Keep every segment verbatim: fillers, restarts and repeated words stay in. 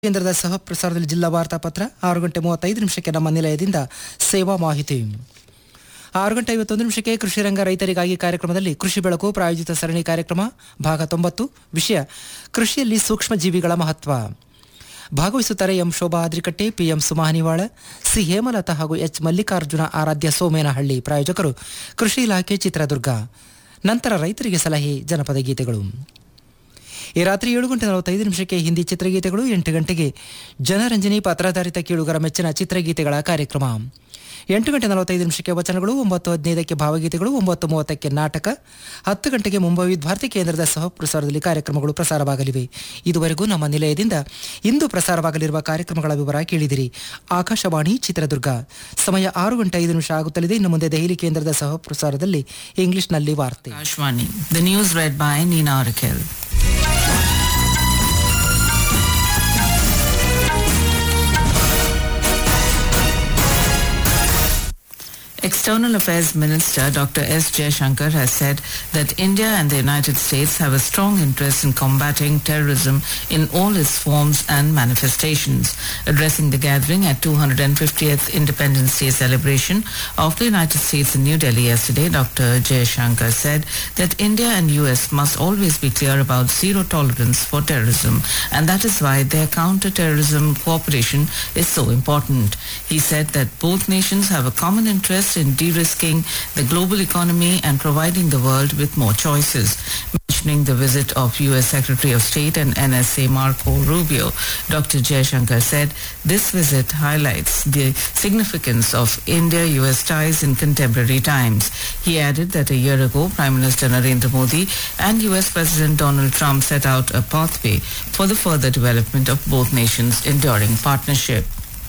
ಕೇಂದ್ರದ ಸಹ ಪ್ರಸಾರದಲ್ಲಿ ಜಿಲ್ಲಾ ವಾರ್ತಾ ಪತ್ರ ಆರು ಗಂಟೆ ಮೂವತ್ತೈದು ನಿಮಿಷಕ್ಕೆ ನಮ್ಮ ನಿಲಯದಿಂದ ಸೇವಾ ಮಾಹಿತಿ. ಆರು ಗಂಟೆ ಐವತ್ತೊಂದು ನಿಮಿಷಕ್ಕೆ ಕೃಷಿ ರಂಗ ರೈತರಿಗಾಗಿ ಕಾರ್ಯಕ್ರಮದಲ್ಲಿ ಕೃಷಿ ಬೆಳಕು ಪ್ರಾಯೋಜಿತ ಸರಣಿ ಕಾರ್ಯಕ್ರಮ ಭಾಗ ತೊಂಬತ್ತು. ವಿಷಯ ಕೃಷಿಯಲ್ಲಿ ಸೂಕ್ಷ್ಮ ಜೀವಿಗಳ ಮಹತ್ವ. ಭಾಗವಹಿಸುತ್ತಾರೆ M Shobha Adrikatte, PM ಸುಮಾನಿವಾಳ, C Hemalatha ಹಾಗೂ ಎಚ್ ಮಲ್ಲಿಕಾರ್ಜುನ ಆರಾಧ್ಯ ಸೋಮೇನಹಳ್ಳಿ. ಪ್ರಾಯೋಜಕರು ಕೃಷಿ ಇಲಾಖೆ ಚಿತ್ರದುರ್ಗ. ನಂತರ ರೈತರಿಗೆ ಸಲಹೆ, ಜನಪದ ಗೀತೆಗಳು. ಈ ರಾತ್ರಿ ಏಳು ಗಂಟೆ ನಲವತ್ತೈದು ನಿಮಿಷಕ್ಕೆ ಹಿಂದಿ ಚಿತ್ರಗೀತೆಗಳು. ಎಂಟು ಗಂಟೆಗೆ ಜನರಂಜನಿ ಪತ್ರಾಧಾರಿತ ಕೇಳುಗರ ಮೆಚ್ಚಿನ ಚಿತ್ರಗೀತೆಗಳ ಕಾರ್ಯಕ್ರಮ. ಎಂಟು ಗಂಟೆ ನಲವತ್ತೈದು ನಿಮಿಷಕ್ಕೆ ವಚನಗಳು. ಒಂಬತ್ತು ಹದಿನೈದಕ್ಕೆ ಭಾವಗೀತೆಗಳು. ಒಂಬತ್ತು ಮೂವತ್ತಕ್ಕೆ ನಾಟಕ. ಹತ್ತು ಗಂಟೆಗೆ ಮುಂಬೈ ಭಾರತಿ ಕೇಂದ್ರದ ಸಹ ಪ್ರಸಾರದಲ್ಲಿ ಕಾರ್ಯಕ್ರಮಗಳು ಪ್ರಸಾರವಾಗಲಿವೆ. ಇದುವರೆಗೂ ನಮ್ಮ ನಿಲಯದಿಂದ ಇಂದು ಪ್ರಸಾರವಾಗಲಿರುವ ಕಾರ್ಯಕ್ರಮಗಳ ವಿವರ ಕೇಳಿದಿರಿ. ಆಕಾಶವಾಣಿ ಚಿತ್ರದುರ್ಗ. ಸಮಯ ಆರು ಗಂಟೆ ಐದು ನಿಮಿಷ ಆಗುತ್ತಲಿದೆ. ಇನ್ನು ಮುಂದೆ ದೆಹಲಿ ಕೇಂದ್ರದ ಸಹ ಪ್ರಸಾರದಲ್ಲಿ ಇಂಗ್ಲಿಷ್ನಲ್ಲಿ ವಾರ್ತೆ. Akashvani. The news read by Nina Arakel. External Affairs Minister Doctor S. Jaishankar has said that India and the United States have a strong interest in combating terrorism in all its forms and manifestations. Addressing the gathering at two hundred fiftieth Independence Day celebration of the United States in New Delhi yesterday, Doctor Jaishankar said that India and U S must always be clear about zero tolerance for terrorism, and that is why their counter-terrorism cooperation is so important. He said that both nations have a common interest in de-risking the global economy and providing the world with more choices. Mentioning the visit of U S Secretary of State and N S A Marco Rubio, Doctor Jaishankar said this visit highlights the significance of India-U S ties in contemporary times. He added that a year ago, Prime Minister Narendra Modi and U S President Donald Trump set out a pathway for the further development of both nations' enduring partnership.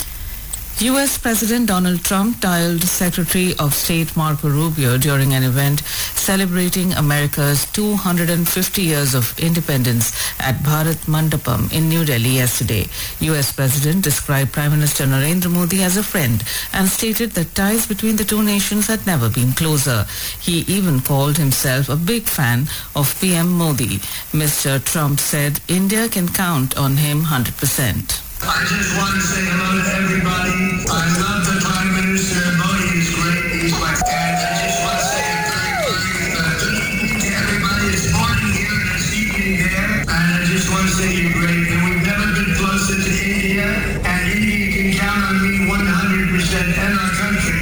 U S President Donald Trump dialed Secretary of State Marco Rubio during an event celebrating America's two hundred fifty years of independence at Bharat Mandapam in New Delhi yesterday. U S President described Prime Minister Narendra Modi as a friend and stated that ties between the two nations had never been closer. He even called himself a big fan of P M Modi. Mister Trump said India can count on him one hundred percent. I just want to say hello to everybody. I love the Prime Minister. Modi is great. He's my dad. I just want to say a very, very uh, to everybody. It's morning here and it's evening there. And I just want to say you're great. And we've never been closer to India. And India can count on me one hundred percent and our country.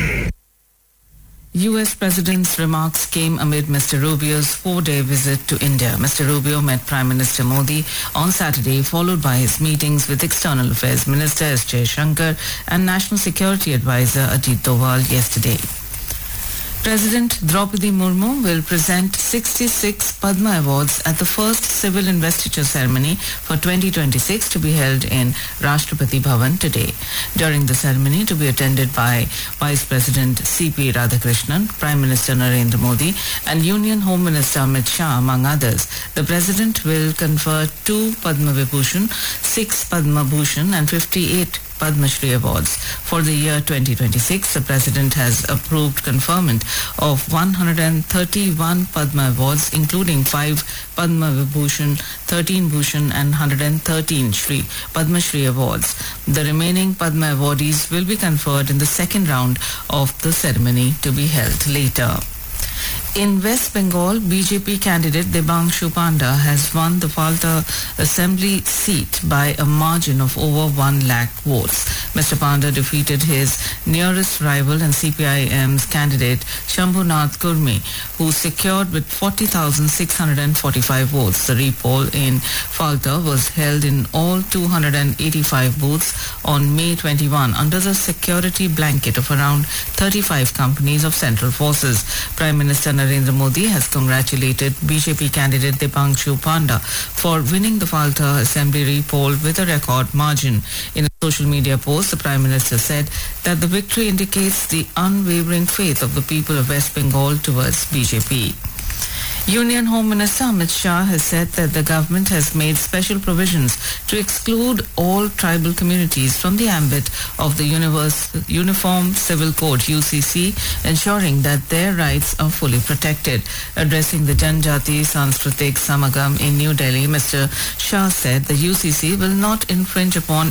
U S President's remarks came amid Mister Rubio's four-day visit to India. Mister Rubio met Prime Minister Modi on Saturday, followed by his meetings with External Affairs Minister S. Jaishankar and National Security Advisor Ajit Doval yesterday. President Draupadi Murmu will present sixty-six Padma Awards at the first civil investiture ceremony for twenty twenty-six to be held in Rashtrapati Bhavan today. During the ceremony, to be attended by Vice President C P Radhakrishnan, Prime Minister Narendra Modi and Union Home Minister Amit Shah, among others, the President will confer two Padma Vibhushan, six Padma Bhushan and fifty-eight Padma Shri Awards. For the year twenty twenty-six, the President has approved conferment of one hundred thirty-one Padma Awards, including five Padma Vibhushan, thirteen Bhushan and one hundred thirteen Shri Padma Shri Awards. The remaining Padma awardees will be conferred in the second round of the ceremony to be held later. In West Bengal, B J P candidate Debangshu Panda has won the Falta Assembly seat by a margin of over one lakh votes. Mister Panda defeated his nearest rival and C P I M's candidate Shambhunath Kurmi, who secured with forty thousand six hundred forty-five votes. The repoll in Falta was held in all two hundred eighty-five booths on May twenty-first under the security blanket of around thirty-five companies of Central Forces. Prime Minister Narendra Modi has congratulated B J P candidate Debangshu Panda for winning the Falta Assembly repoll with a record margin. In a social media post, the Prime Minister said that the victory indicates the unwavering faith of the people of West Bengal towards B J P. Union Home Minister Amit Shah has said that the government has made special provisions to exclude all tribal communities from the ambit of the Universe, Uniform Civil Code U C C, ensuring that their rights are fully protected. Addressing the Janjati Sanskritik Samagam in New Delhi, Mister Shah said the U C C will not infringe upon